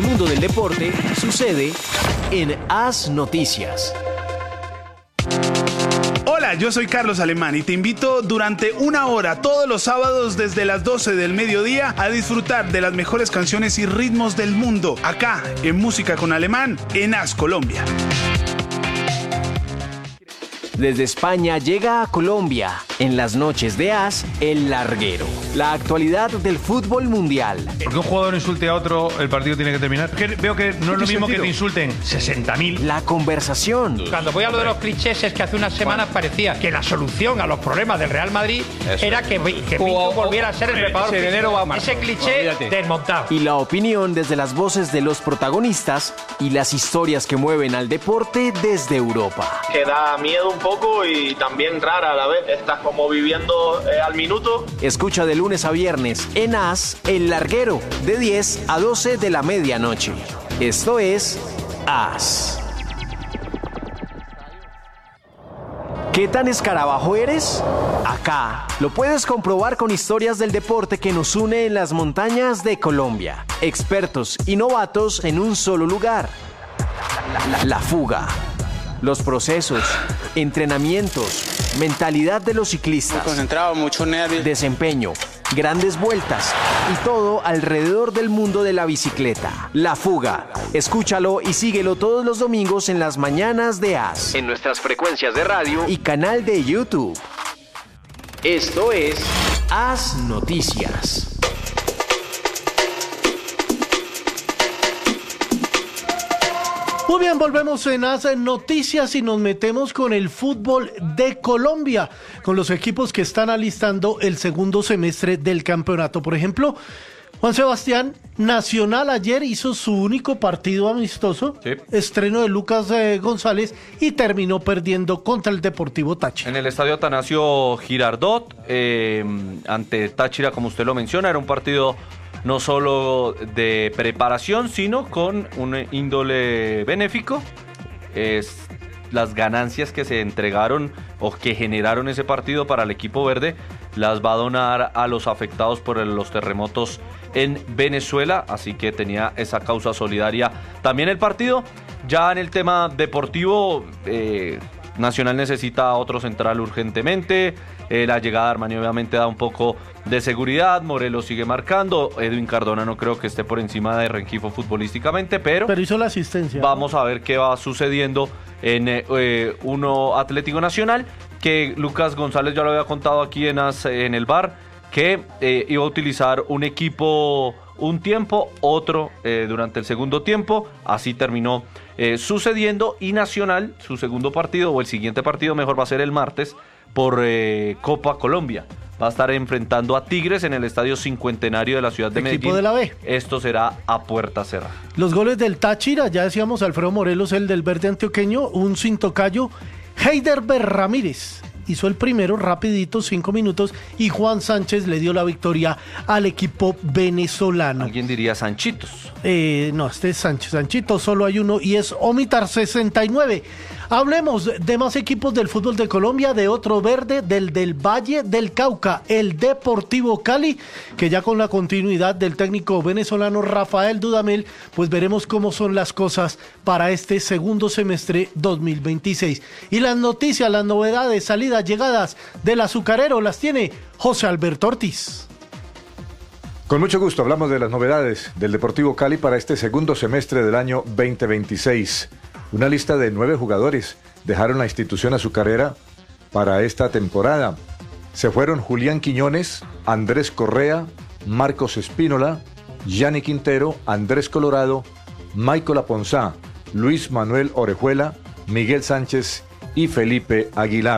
el mundo del deporte sucede en As Noticias. Hola, yo soy Carlos Alemán y te invito durante una hora todos los sábados desde las 12 del mediodía a disfrutar de las mejores canciones y ritmos del mundo, acá en Música con Alemán, en As Colombia. Desde España llega a Colombia, en las noches de As, El Larguero. La actualidad del fútbol mundial. Porque un jugador insulte a otro, el partido tiene que terminar. Veo que no es lo mismo que te insulten 60.000. La conversación. Cuando voy a lo de los clichés es que hace unas semanas parecía que la solución a los problemas del Real Madrid era que Pinto volviera a ser el preparador físico. Ese cliché desmontado. Y la opinión desde las voces de los protagonistas y las historias que mueven al deporte desde Europa. Que da miedo un poco y también rara a la vez. Estás como viviendo al minuto. Escucha de lunes a viernes en As, El Larguero, de 10 a 12 de la medianoche. Esto es As. ¿Qué tan escarabajo eres? Acá lo puedes comprobar con historias del deporte que nos une en las montañas de Colombia. Expertos y novatos en un solo lugar. La fuga. Los procesos, entrenamientos, mentalidad de los ciclistas. Muy concentrado, mucho nervio. Desempeño, grandes vueltas y todo alrededor del mundo de la bicicleta. La fuga. Escúchalo y síguelo todos los domingos en las mañanas de As. En nuestras frecuencias de radio y canal de YouTube. Esto es As Noticias. Muy bien, volvemos en As Noticias y nos metemos con el fútbol de Colombia, con los equipos que están alistando el segundo semestre del campeonato. Por ejemplo, Juan Sebastián, Nacional ayer hizo su único partido amistoso, sí. Estreno de Lucas González y terminó perdiendo contra el Deportivo Táchira. En el estadio Atanasio Girardot, ante Táchira, como usted lo menciona, era un partido no solo de preparación, sino con un índole benéfico. Las ganancias que se entregaron o que generaron ese partido para el equipo verde las va a donar a los afectados por los terremotos en Venezuela, así que tenía esa causa solidaria también el partido. Ya en el tema deportivo, Nacional necesita otro central urgentemente. La llegada de Armani obviamente da un poco de seguridad. Morelos sigue marcando. Edwin Cardona no creo que esté por encima de Rengifo futbolísticamente, pero hizo la asistencia. Vamos a ver qué va sucediendo en uno Atlético Nacional, que Lucas González ya lo había contado aquí en el bar, que iba a utilizar un equipo un tiempo, otro durante el segundo tiempo. Así terminó sucediendo, y Nacional, su segundo partido, o el siguiente partido mejor, va a ser el martes por Copa Colombia. Va a estar enfrentando a Tigres en el Estadio Cincuentenario de la ciudad de Medellín. Equipo de la B. Esto será a puerta cerrada. Los goles del Táchira, ya decíamos, Alfredo Morelos, el del verde antioqueño, un sin tocayo. Heidelberg Ramírez hizo el primero rapidito, 5 minutos, y Juan Sánchez le dio la victoria al equipo venezolano. ¿Alguien diría Sanchitos? No, este es Sánchez. Sanchito, solo hay uno y es Omitar 69. Hablemos de más equipos del fútbol de Colombia, de otro verde, del Valle del Cauca, el Deportivo Cali, que ya con la continuidad del técnico venezolano Rafael Dudamel, pues veremos cómo son las cosas para este segundo semestre 2026. Y las noticias, las novedades, salidas, llegadas del azucarero las tiene José Alberto Ortiz. Con mucho gusto hablamos de las novedades del Deportivo Cali para este segundo semestre del año 2026. Una lista de 9 jugadores dejaron la institución azucarera para esta temporada. Se fueron Julián Quiñones, Andrés Correa, Marcos Espínola, Gianni Quintero, Andrés Colorado, Michael Aponzá, Luis Manuel Orejuela, Miguel Sánchez y Felipe Aguilar.